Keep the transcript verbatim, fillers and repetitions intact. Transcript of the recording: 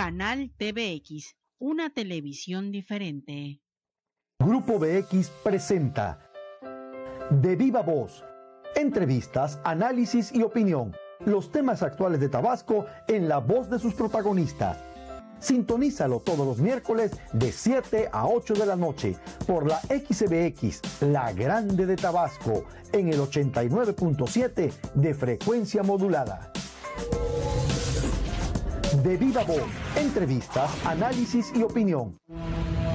Canal T V X, una televisión diferente. Grupo V X presenta De Viva Voz, entrevistas, análisis y opinión. Los temas actuales de Tabasco en la voz de sus protagonistas. Sintonízalo todos los miércoles de siete a ocho de la noche por la X B X, la grande de Tabasco, en el ochenta y nueve punto siete de frecuencia modulada. De Viva Voz, entrevistas, análisis y opinión.